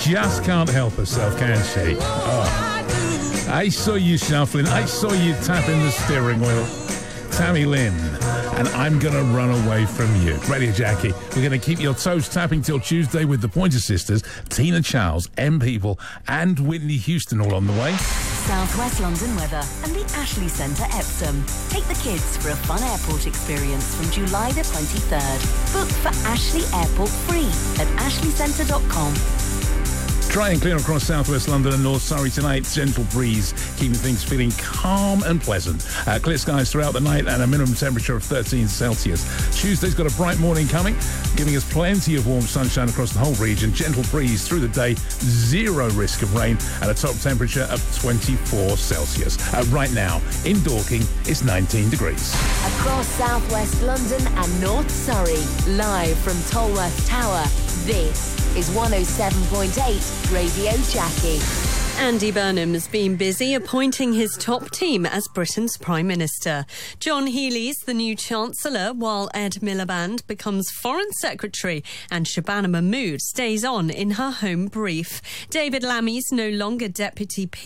just can't help herself, can she? Oh. I saw you shuffling. I saw you tapping the steering wheel. Tammy Lynn, and I'm going to run away from you. Radio Jackie, we're going to keep your toes tapping till Tuesday with the Pointer Sisters, Tina Charles, M People, and Whitney Houston all on the way. South West London weather and the Ashley Centre Epsom. Take the kids for a fun airport experience from July the 23rd. Book for Ashley Airport free at ashleycentre.com. Dry and clear across southwest London and North Surrey tonight. Gentle breeze, keeping things feeling calm and pleasant. Clear skies throughout the night and a minimum temperature of 13 Celsius. Tuesday's got a bright morning coming, giving us plenty of warm sunshine across the whole region. Gentle breeze through the day, zero risk of rain, and a top temperature of 24 Celsius. Right now, in Dorking, it's 19 degrees. Across southwest London and North Surrey, live from Tolworth Tower, this is 107.8 Radio Jackie. Andy Burnham's been busy appointing his top team as Britain's Prime Minister. John Healey's the new Chancellor, while Ed Miliband becomes Foreign Secretary and Shabana Mahmood stays on in her home brief. David Lammy's no longer Deputy